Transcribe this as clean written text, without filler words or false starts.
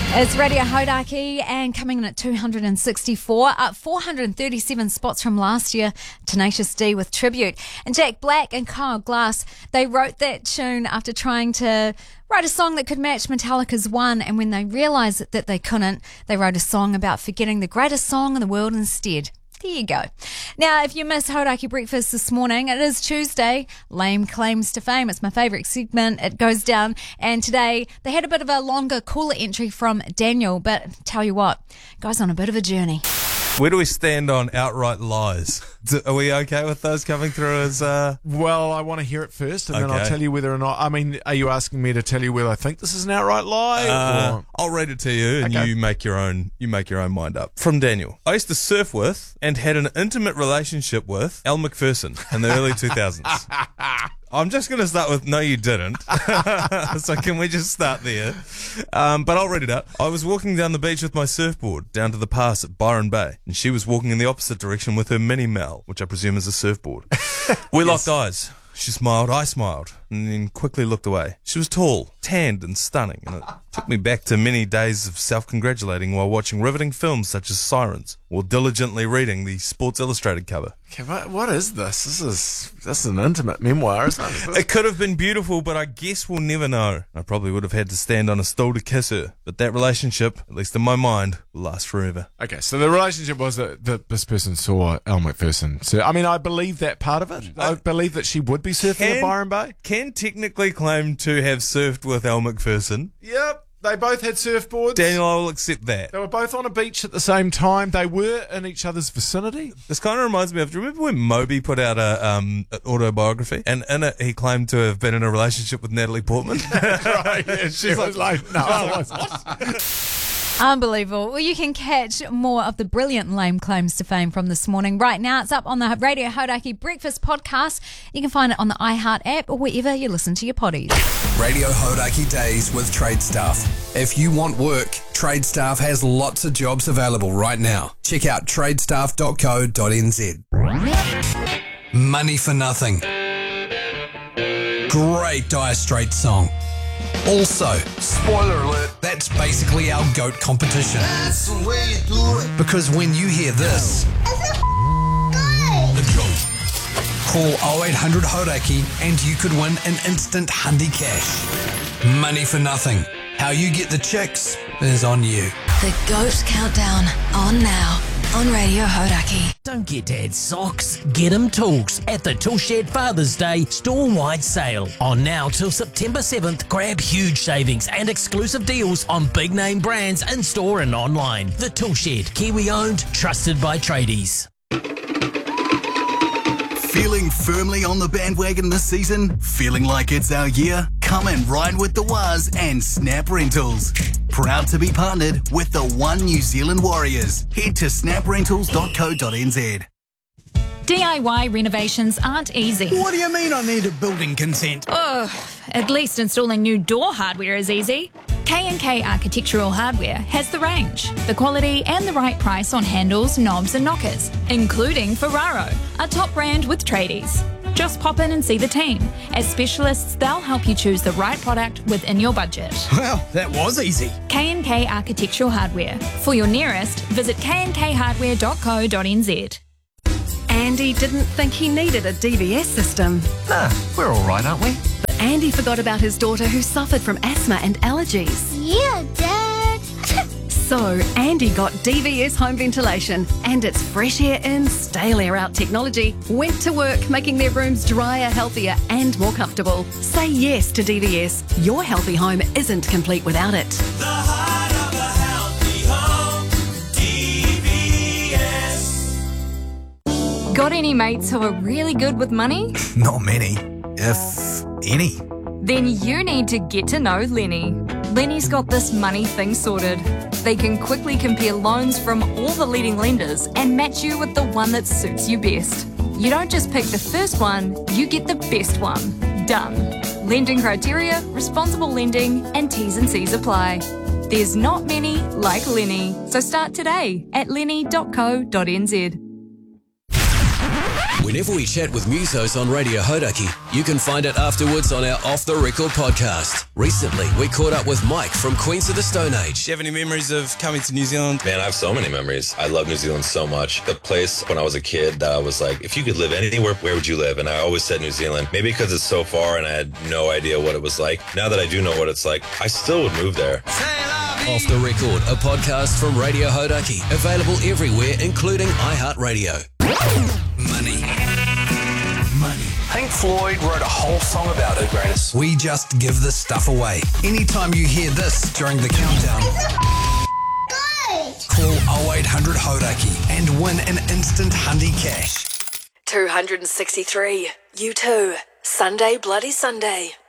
It's Radio Hodaki and coming in at 264, up 437 spots from last year. Tenacious D with Tribute. And Jack Black and Kyle Glass, they wrote that tune after trying to write a song that could match Metallica's One, and when they realised that they couldn't, they wrote a song about forgetting the greatest song in the world instead. There you go. Now, if you missed Hodaki Breakfast this morning, it is Tuesday. Lame Claims to Fame. It's my favourite segment. It goes down. And today, they had a bit of a longer, cooler entry from Daniel. But tell you what, goes on a bit of a journey. Where do we stand on outright lies? Are we okay with those coming through as... Well, I want to hear it first, and then Okay. I'll tell you whether or not... I mean, are you asking me to tell you whether I think this is an outright lie? Or... I'll read it to you, and Okay. you make your own mind up. From Daniel. I used to surf with and had an intimate relationship with Elle Macpherson in the early 2000s. I'm just going to start with no, you didn't. So can we just start there? But I'll read it out. I was walking down the beach with my surfboard down to the pass at Byron Bay, and she was walking in the opposite direction with her mini Mal, which I presume is a surfboard. We locked eyes. She smiled, I smiled, and then quickly looked away. She was tall, tanned, and stunning, and it took me back to many days of self-congratulating while watching riveting films such as Sirens, or diligently reading the Sports Illustrated cover. Okay, what is this? This is an intimate memoir, isn't it? It could have been beautiful, but I guess we'll never know. I probably would have had to stand on a stool to kiss her, but that relationship, at least in my mind, will last forever. Okay, so the relationship was that this person saw Elle Macpherson. So, I mean, I believe that part of it. I believe that she would be surfing at Byron Bay. Can technically claim to have surfed with Elle Macpherson. Yep, they both had surfboards. Daniel, I will accept that. They were both on a beach at the same time. They were in each other's vicinity. This kind of reminds me of, do you remember when Moby put out an autobiography? And in it, he claimed to have been in a relationship with Natalie Portman. Right, yeah, she was like, no, I wasn't. Unbelievable. Well, you can catch more of the brilliant Lame Claims to Fame from this morning. Right now, it's up on the Radio Hodaki Breakfast podcast. You can find it on the iHeart app or wherever you listen to your potties. Radio Hodaki Days with Trade Staff. If you want work, Trade Staff has lots of jobs available right now. Check out tradestaff.co.nz. Money for Nothing. Great Dire Straits song. Also, spoiler alert, that's basically our GOAT competition. That's the way you do it. Because when you hear this, the GOAT. Call 0800 Hodaki and you could win an instant Hundi cash. Money for Nothing. How you get the chicks is on you. The GOAT Countdown, on now, on Radio Hodaki. Don't get Dad's socks, get him tools at the Toolshed Father's Day store-wide sale. On now till September 7th, grab huge savings and exclusive deals on big-name brands in-store and online. The Toolshed, Kiwi-owned, trusted by tradies. Feeling firmly on the bandwagon this season? Feeling like it's our year? Come and ride with the Waz and Snap Rentals. Proud to be partnered with the One New Zealand Warriors. Head to snaprentals.co.nz. DIY renovations aren't easy. What do you mean I need a building consent? At least installing new door hardware is easy. K&K Architectural Hardware has the range, the quality and the right price on handles, knobs and knockers, including Ferraro, a top brand with tradies. Just pop in and see the team. As specialists, they'll help you choose the right product within your budget. Well, that was easy. K&K Architectural Hardware. For your nearest, visit knkhardware.co.nz. Andy didn't think he needed a DVS system. Nah, we're all right, aren't we? But Andy forgot about his daughter who suffered from asthma and allergies. Yeah, Dad. So Andy got DVS home ventilation and its fresh air in, stale air out technology went to work making their rooms drier, healthier and more comfortable. Say yes to DVS. Your healthy home isn't complete without it. The heart of a healthy home, DVS. Got any mates who are really good with money? Not many, if any. Then you need to get to know Lenny. Lenny's got this money thing sorted. They can quickly compare loans from all the leading lenders and match you with the one that suits you best. You don't just pick the first one, you get the best one. Done. Lending criteria, responsible lending, and T's and C's apply. There's not many like Lenny, so start today at lenny.co.nz. Whenever we chat with musos on Radio Hodaki, you can find it afterwards on our Off the Record podcast. Recently, we caught up with Mike from Queens of the Stone Age. Do you have any memories of coming to New Zealand? Man, I have so many memories. I love New Zealand so much. The place when I was a kid that I was like, if you could live anywhere, where would you live? And I always said New Zealand. Maybe because it's so far and I had no idea what it was like. Now that I do know what it's like, I still would move there. Off the Record, a podcast from Radio Hodaki. Available everywhere, including iHeartRadio. Money. Pink Floyd wrote a whole song about it, Greatest. We just give this stuff away. Anytime you hear this during the countdown, call 0800 Hodaki and win an instant Hundy cash. 263. You too. Sunday Bloody Sunday.